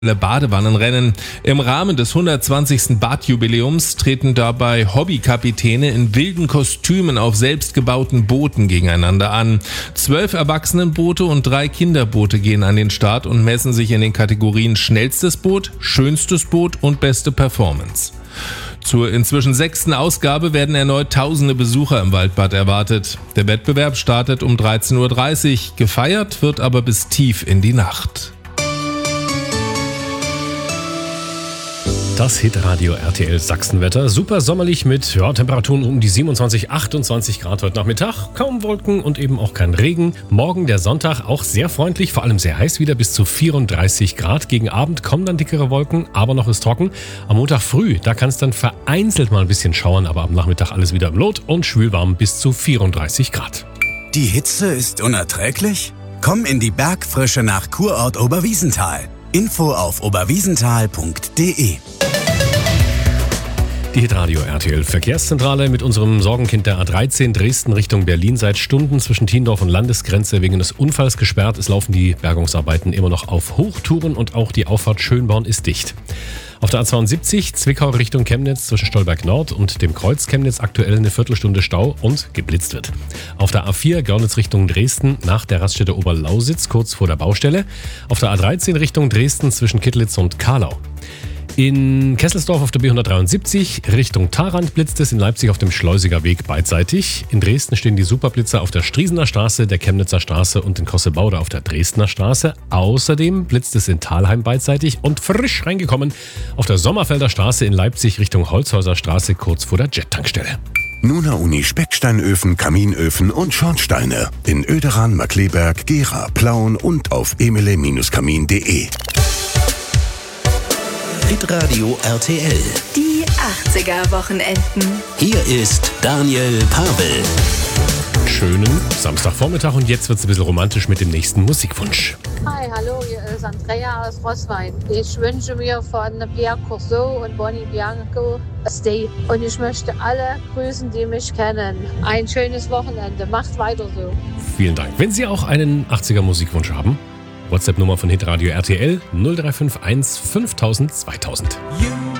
Badewannenrennen. Im Rahmen des 120. Badjubiläums treten dabei Hobbykapitäne in wilden Kostümen auf selbstgebauten Booten gegeneinander an. 12 Erwachsenenboote und 3 Kinderboote gehen an den Start und messen sich in den Kategorien schnellstes Boot, schönstes Boot und beste Performance. Zur inzwischen 6. Ausgabe werden erneut tausende Besucher im Waldbad erwartet. Der Wettbewerb startet um 13.30 Uhr, gefeiert wird aber bis tief in die Nacht. Das Hitradio RTL Sachsenwetter. Super sommerlich mit Temperaturen um die 27, 28 Grad heute Nachmittag. Kaum Wolken und eben auch kein Regen. Morgen der Sonntag auch sehr freundlich, vor allem sehr heiß wieder bis zu 34 Grad. Gegen Abend kommen dann dickere Wolken, aber noch ist trocken. Am Montag früh, da kann es dann vereinzelt mal ein bisschen schauern, aber am Nachmittag alles wieder im Lot und schwülwarm bis zu 34 Grad. Die Hitze ist unerträglich? Komm in die Bergfrische nach Kurort Oberwiesenthal. Info auf oberwiesenthal.de. Die Hitradio RTL Verkehrszentrale mit unserem Sorgenkind der A13 Dresden Richtung Berlin seit Stunden zwischen Thiendorf und Landesgrenze wegen des Unfalls gesperrt. Es laufen die Bergungsarbeiten immer noch auf Hochtouren und auch die Auffahrt Schönborn ist dicht. Auf der A72 Zwickau Richtung Chemnitz zwischen Stolberg Nord und dem Kreuz Chemnitz aktuell eine Viertelstunde Stau und geblitzt wird. Auf der A4 Görlitz Richtung Dresden nach der Raststätte Oberlausitz kurz vor der Baustelle. Auf der A13 Richtung Dresden zwischen Kittlitz und Karlau. In Kesselsdorf auf der B173 Richtung Tharand blitzt es, in Leipzig auf dem Schleusiger Weg beidseitig. In Dresden stehen die Superblitzer auf der Striesener Straße, der Chemnitzer Straße und in Kossebaude auf der Dresdner Straße. Außerdem blitzt es in Thalheim beidseitig und frisch reingekommen auf der Sommerfelder Straße in Leipzig Richtung Holzhäuser Straße kurz vor der Jet-Tankstelle. Nuna Uni Specksteinöfen, Kaminöfen und Schornsteine in Oederan, Markleberg, Gera, Plauen und auf emele-kamin.de. Hitradio RTL. Die 80er-Wochenenden. Hier ist Daniel Pavel. Schönen Samstagvormittag und jetzt wird es ein bisschen romantisch mit dem nächsten Musikwunsch. Hi, hallo, hier ist Andrea aus Roßwein. Ich wünsche mir von Pierre Courceau und Bonnie Bianco Stay. Und ich möchte alle grüßen, die mich kennen. Ein schönes Wochenende. Macht weiter so. Vielen Dank. Wenn Sie auch einen 80er Musikwunsch haben, WhatsApp-Nummer von Hitradio RTL 0351 5000 2000.